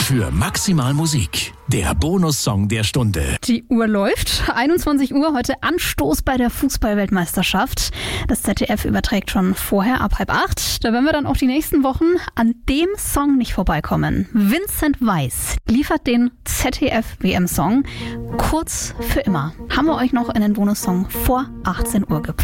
für Maximal Musik. Der Bonussong der Stunde. Die Uhr läuft. 21 Uhr, heute Anstoß bei der Fußball-Weltmeisterschaft. Das ZDF überträgt schon vorher ab 7:30. Da werden wir dann auch die nächsten Wochen an dem Song nicht vorbeikommen. Vincent Weiss liefert den ZDF-WM-Song kurz für immer. Haben wir euch noch in den Bonussong vor 18 Uhr gepackt.